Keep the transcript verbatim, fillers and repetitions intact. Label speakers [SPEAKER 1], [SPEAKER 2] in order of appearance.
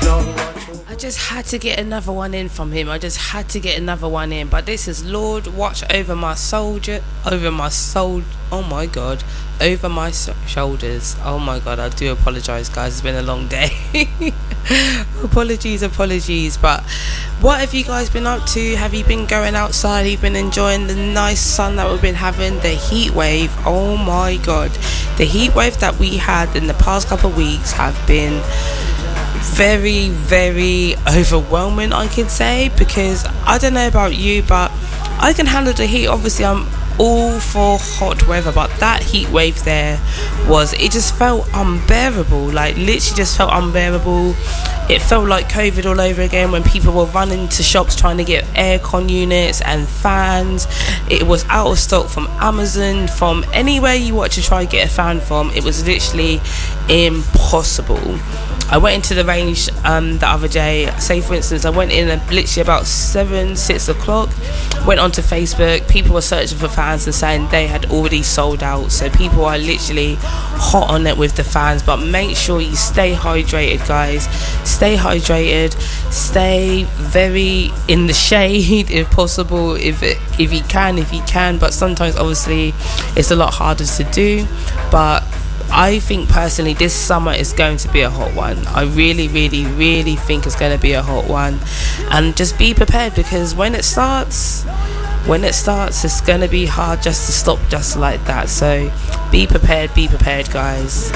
[SPEAKER 1] I just had to get another one in from him. I just had to get another one in. But this is Lord, watch over my soldier, over my soul. Oh my God, over my so- shoulders. Oh my God, I do apologise, guys. It's been a long day. apologies, apologies. But what have you guys been up to? Have you been going outside? Have you been enjoying the nice sun that we've been having? The heat wave. Oh my God, the heat wave that we had in the past couple of weeks have been very, very overwhelming, I could say, because I don't know about you, but I can handle the heat. Obviously, I'm all for hot weather, but that heat wave there was, it just felt unbearable. Like, literally just felt unbearable. It felt like COVID all over again when people were running to shops trying to get aircon units and fans. It was out of stock from Amazon, from anywhere you want to try to get a fan from. It was literally impossible. I went into the range um, the other day. Say, for instance, I went in at literally about seven, six o'clock. Went onto Facebook. People were searching for fans and saying they had already sold out. So people are literally hot on it with the fans. But make sure you stay hydrated, guys. Stay hydrated. Stay very in the shade if possible. If it, if you can, if you can. But sometimes, obviously, it's a lot harder to do. But I think personally this summer is going to be a hot one. I really, really, really think it's going to be a hot one. And just be prepared, because when it starts, when it starts, it's going to be hard just to stop just like that. So be prepared, be prepared, guys.